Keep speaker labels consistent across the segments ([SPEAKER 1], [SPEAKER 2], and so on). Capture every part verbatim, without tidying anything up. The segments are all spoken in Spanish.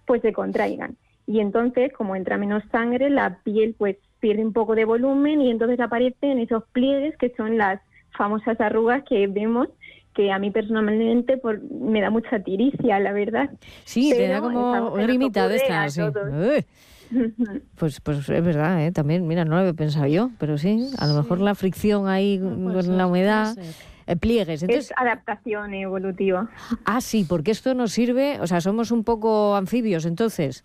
[SPEAKER 1] pues se contraigan. Y entonces, como entra menos sangre, la piel pues pierde un poco de volumen y entonces aparecen esos pliegues que son las famosas arrugas que vemos, que a mí personalmente por, me da mucha tiricia, la verdad.
[SPEAKER 2] Sí,
[SPEAKER 1] pero
[SPEAKER 2] te da como grimita de estas, sí. Pues, pues es verdad, ¿eh? También, mira, no lo había pensado yo, pero sí, a lo sí. mejor la fricción ahí no, con ser, la humedad, eh, pliegues. Entonces,
[SPEAKER 1] es adaptación evolutiva.
[SPEAKER 2] Ah, sí, porque esto nos sirve, o sea, somos un poco anfibios, entonces.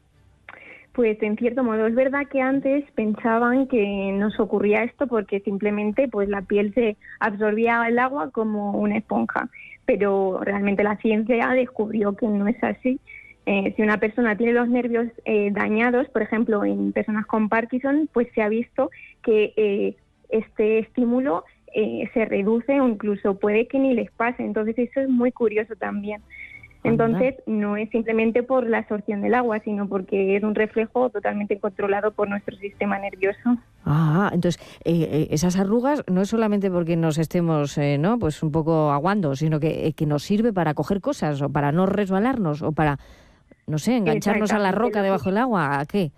[SPEAKER 1] Pues en cierto modo, es verdad que antes pensaban que nos ocurría esto porque simplemente pues la piel se absorbía el agua como una esponja, pero realmente la ciencia descubrió que no es así. Eh, si una persona tiene los nervios eh, dañados, por ejemplo, en personas con Parkinson, pues se ha visto que eh, este estímulo eh, se reduce o incluso puede que ni les pase. Entonces eso es muy curioso también. Entonces no es simplemente por la absorción del agua, sino porque es un reflejo totalmente controlado por nuestro sistema nervioso.
[SPEAKER 2] Ah, entonces eh, esas arrugas no es solamente porque nos estemos eh, no pues un poco aguando, sino que, eh, que nos sirve para coger cosas o para no resbalarnos o para, no sé, engancharnos a la roca debajo del agua. ¿A qué?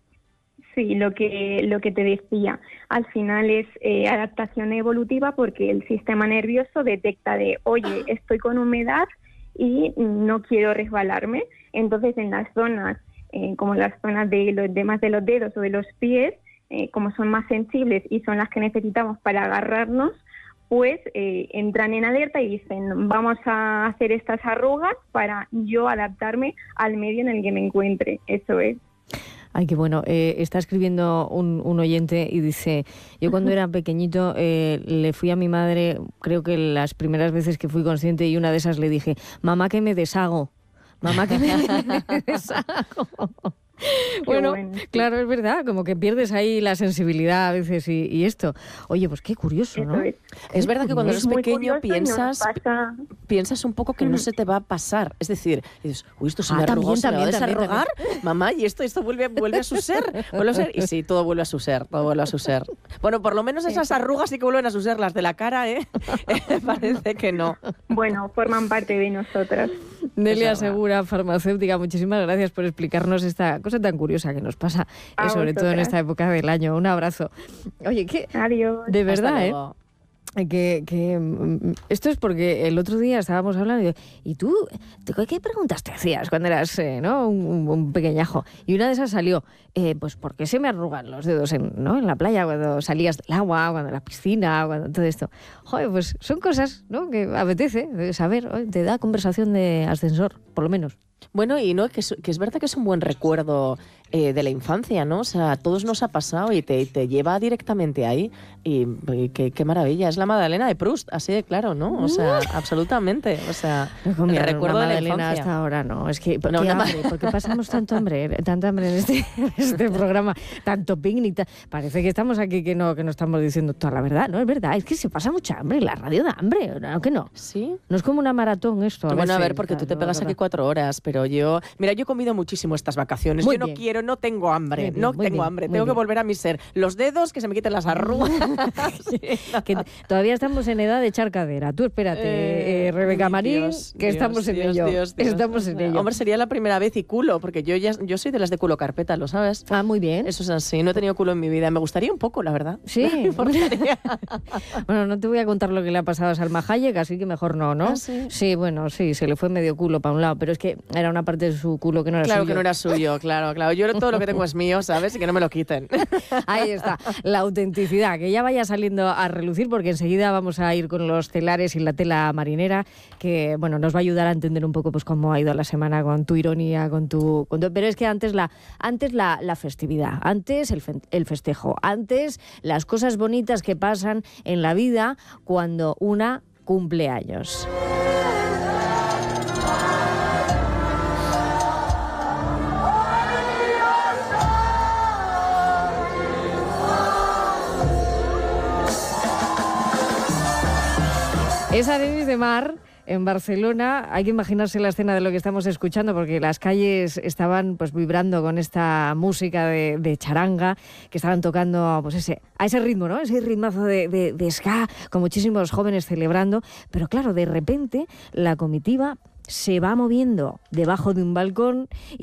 [SPEAKER 1] Sí, lo que lo que te decía, al final es eh, adaptación evolutiva porque el sistema nervioso detecta de, oye, estoy con humedad y no quiero resbalarme. Entonces en las zonas, eh, como las zonas de los demás de los dedos o de los pies, eh, como son más sensibles y son las que necesitamos para agarrarnos, pues eh, entran en alerta y dicen, vamos a hacer estas arrugas para yo adaptarme al medio en el que me encuentre. Eso es.
[SPEAKER 2] Ay, qué bueno. Eh, está escribiendo un, un oyente y dice, yo cuando era pequeñito eh, le fui a mi madre, creo que las primeras veces que fui consciente, y una de esas le dije, mamá, que me deshago, mamá, que me deshago. Bueno, bueno, claro, es verdad, como que pierdes ahí la sensibilidad a veces y, y esto. Oye, pues qué curioso, ¿no?
[SPEAKER 3] Es, es verdad que cuando eres pequeño piensas pasa... piensas un poco que no se te va a pasar. Es decir, dices, uy, esto se ah, me arrugó, ¿se me va a desarrugar? Mamá, y esto, esto vuelve, vuelve a su ser, vuelve a ser. Y sí, todo vuelve a su ser, todo vuelve a su ser. Bueno, por lo menos esas arrugas sí que vuelven a su ser, las de la cara, ¿eh? Parece que no.
[SPEAKER 1] Bueno, forman parte de nosotras.
[SPEAKER 2] Nelia Segura, farmacéutica, muchísimas gracias por explicarnos esta cosa tan curiosa que nos pasa, eh, sobre todo en esta época del año. Un abrazo. Oye, ¿qué?
[SPEAKER 1] Adiós.
[SPEAKER 2] De verdad, ¿eh? Que, que esto es porque el otro día estábamos hablando y, y tú, ¿qué preguntas te hacías cuando eras eh, ¿no? un, un pequeñajo? Y una de esas salió, eh, pues ¿por qué se me arrugan los dedos en, ¿no? en la playa cuando salías del agua, cuando en la piscina, cuando todo esto? Joder, pues son cosas, ¿no? que apetece saber, te da conversación de ascensor, por lo menos.
[SPEAKER 3] Bueno, y no que es, que es verdad que es un buen recuerdo eh, de la infancia, ¿no? O sea, a todos nos ha pasado y te, te lleva directamente ahí. Y, y qué, qué maravilla, es la Magdalena de Proust, así de claro, ¿no? O sea, absolutamente. O sea,
[SPEAKER 2] no, el recuerdo de la infancia. Hasta ahora no, es que, ¿por qué, no, hambre? ¿Por qué pasamos tanto hambre, tanta hambre en este, en este programa? Tanto picnic, ta... parece que estamos aquí que no, que no estamos diciendo toda la verdad, ¿no? Es verdad, es que se pasa mucha hambre, la radio da hambre, ¿no? Que no.
[SPEAKER 3] Sí.
[SPEAKER 2] No es como una maratón esto.
[SPEAKER 3] A bueno, a ver, porque tú te pegas aquí cuatro horas, pero yo... Mira, yo he comido muchísimo estas vacaciones. Muy yo no bien. quiero, no tengo hambre, bien, no tengo bien, hambre. Tengo bien. que volver a mi ser. Los dedos, que se me quiten las arrugas.
[SPEAKER 2] Sí. Que todavía estamos en edad de echar cadera. Tú espérate, eh, eh, Rebeca Marín, Dios, que Dios, estamos en
[SPEAKER 3] Dios,
[SPEAKER 2] ello.
[SPEAKER 3] Dios, Dios,
[SPEAKER 2] estamos en ello.
[SPEAKER 3] Hombre, sería la primera vez y culo, porque yo ya yo soy de las de culo carpeta, ¿lo sabes?
[SPEAKER 2] Ah, muy bien.
[SPEAKER 3] Eso es así, no he tenido culo en mi vida. Me gustaría un poco, la verdad.
[SPEAKER 2] Sí. Bueno, no te voy a contar lo que le ha pasado a Salma Hayek, así que mejor no, ¿no?
[SPEAKER 3] ¿Ah, sí?
[SPEAKER 2] Sí, bueno, sí, se le fue medio culo para un lado, pero es que era una parte de su culo que no era
[SPEAKER 3] claro
[SPEAKER 2] suyo.
[SPEAKER 3] Claro que no era suyo, claro, claro. Yo todo lo que tengo es mío, ¿sabes? Y que no me lo quiten.
[SPEAKER 2] Ahí está, la autenticidad, que ya vaya saliendo a relucir, porque enseguida vamos a ir con los telares y la tela marinera, que bueno, nos va a ayudar a entender un poco pues cómo ha ido la semana con tu ironía, con tu... Con tu... Pero es que antes la, antes la, la festividad, antes el, fe, el festejo, antes las cosas bonitas que pasan en la vida cuando una cumple años. Es Arenis de Mar, en Barcelona. Hay que imaginarse la escena de lo que estamos escuchando, porque las calles estaban pues vibrando con esta música de, de charanga, que estaban tocando pues ese, a ese ritmo, ¿no? Ese ritmazo de, de, de ska, con muchísimos jóvenes celebrando. Pero claro, de repente la comitiva se va moviendo debajo de un balcón y